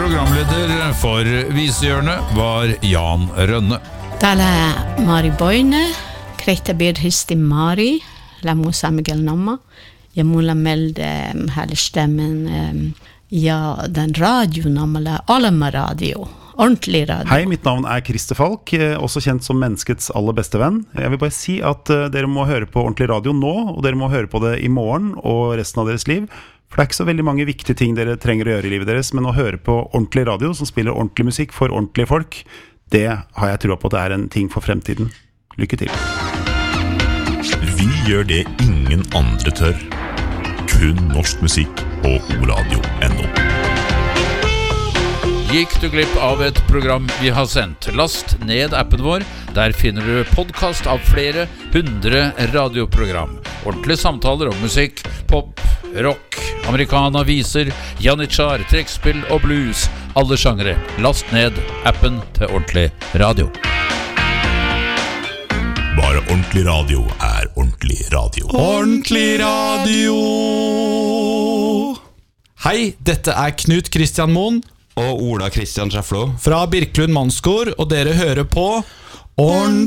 Programleder for Visehjørnet var Jan Rønne. Täällä Mari Boine, Kreittabirhisti Mari, Lamusa Miguel Namma, ja mulla melde härlig stemmen, ja, den radionamma, Alma Radio. Ordentlig radio. Hei, mitt navn Christer Falk, også kjent som menneskets aller beste venn. Jeg vil bare si at dere må høre på ordentlig radio nå, og dere må høre på det i morgen og resten av deres liv. For det ikke så veldig mange viktige ting dere trenger å gjøre i livet deres, men å høre på ordentlig radio som spiller ordentlig musikk for ordentlige folk, det har jeg troa på at det en ting for fremtiden. Lykke til. Vi gjør det ingen andre tør. Kun norsk musikk på oradio.no. Gikk du glipp av et program vi har sendt? Last ned appen vår. Der finner du podcast av flere 100 radioprogram. Ordentlige samtaler om musikk, pop, rock, americana, viser, janitsjar, trekkspill og blues. Alle sjangere. Last ned appen til Ordentlig Radio. Bare ordentlig radio ordentlig radio. Ordentlig radio! Hei, dette Knut Christian Moen og Ola Christian Schäfflo fra Birkelund Mannskor, og dere hører på